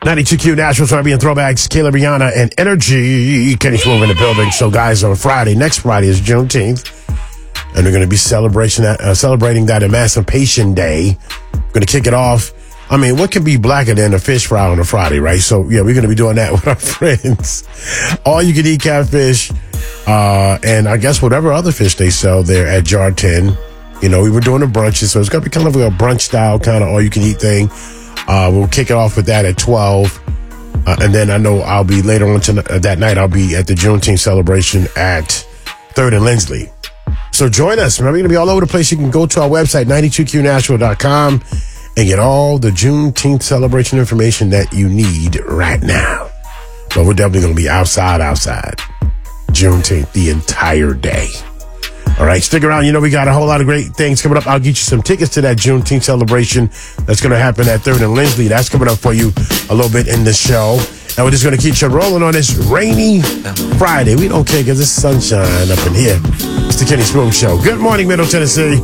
92Q National Caribbean Throwbacks, Kayla Rihanna, and Energy. Kenny Smooth in the building. So, guys, on Friday, next Friday is Juneteenth, and we're going to be celebrating that Emancipation Day. We're going to kick it off. I mean, what can be blacker than a fish fry on a Friday, right? So, yeah, we're going to be doing that with our friends. All you can eat catfish, and I guess whatever other fish they sell there at Jar 10. You know, we were doing the brunches, so it's going to be kind of a brunch style kind of all you can eat thing. We'll kick it off with that at 12. And then I know I'll be later on that night, I'll be at the Juneteenth celebration at 3rd and Lindsley. So join us. Remember, we're going to be all over the place. You can go to our website, 92qnashville.com, and get all the Juneteenth celebration information that you need right now. But we're definitely going to be outside Juneteenth the entire day. All right, stick around. You know, we got a whole lot of great things coming up. I'll get you some tickets to that Juneteenth celebration that's going to happen at 3rd and Lindsley. That's coming up for you a little bit in the show. And we're just going to keep you rolling on this rainy Friday. We don't care because it's sunshine up in here. It's the Kenny Smooth Show. Good morning, Middle Tennessee.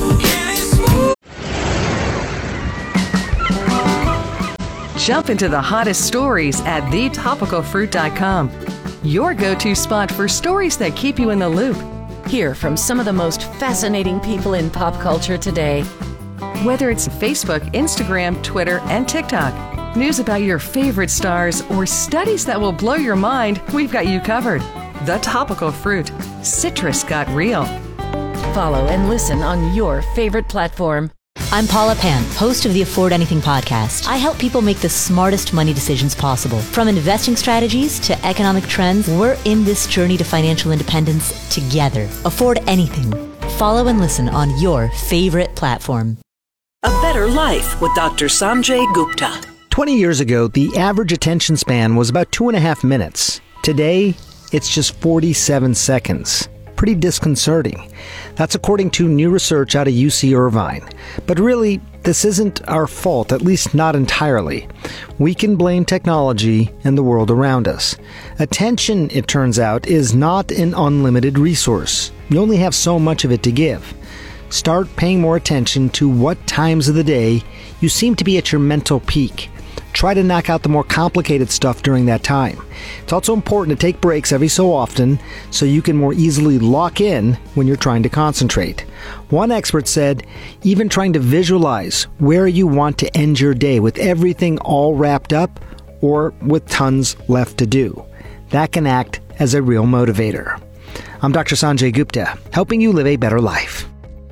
Jump into the hottest stories at thetopicalfruit.com. Your go-to spot for stories that keep you in the loop. Hear from some of the most fascinating people in pop culture today. Whether it's Facebook, Instagram, Twitter, and TikTok, news about your favorite stars, or studies that will blow your mind, we've got you covered. The Topical Fruit. Citrus got real. Follow and listen on your favorite platform. I'm Paula Pan, host of the Afford Anything podcast. I help people make the smartest money decisions possible. From investing strategies to economic trends, we're in this journey to financial independence together. Afford Anything. Follow and listen on your favorite platform. A Better Life with Dr. Sanjay Gupta. 20 years ago, the average attention span was about 2.5 minutes. Today, it's just 47 seconds. Pretty disconcerting. That's according to new research out of UC Irvine. But really, this isn't our fault, at least not entirely. We can blame technology and the world around us. Attention, it turns out, is not an unlimited resource. You only have so much of it to give. Start paying more attention to what times of the day you seem to be at your mental peak. Try to knock out the more complicated stuff during that time. It's also important to take breaks every so often so you can more easily lock in when you're trying to concentrate. One expert said, even trying to visualize where you want to end your day with everything all wrapped up or with tons left to do. That can act as a real motivator. I'm Dr. Sanjay Gupta, helping you live a better life.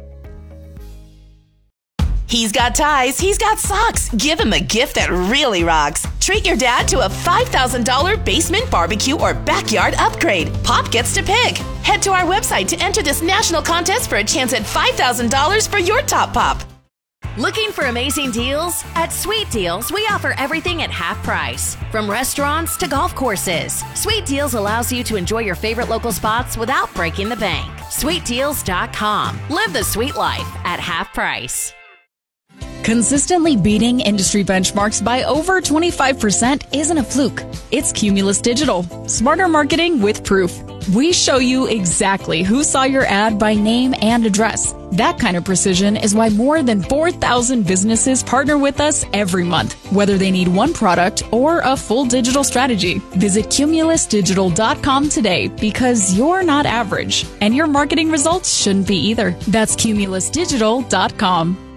He's got ties, he's got socks. Give him a gift that really rocks. Treat your dad to a $5,000 basement barbecue or backyard upgrade. Pop gets to pick. Head to our website to enter this national contest for a chance at $5,000 for your top pop. Looking for amazing deals? At Sweet Deals, we offer everything at half price. From restaurants to golf courses, Sweet Deals allows you to enjoy your favorite local spots without breaking the bank. SweetDeals.com. Live the sweet life at half price. Consistently beating industry benchmarks by over 25% isn't a fluke. It's Cumulus Digital. Smarter marketing with proof. We show you exactly who saw your ad by name and address. That kind of precision is why more than 4,000 businesses partner with us every month, whether they need one product or a full digital strategy. Visit cumulusdigital.com today because you're not average, and your marketing results shouldn't be either. That's cumulusdigital.com.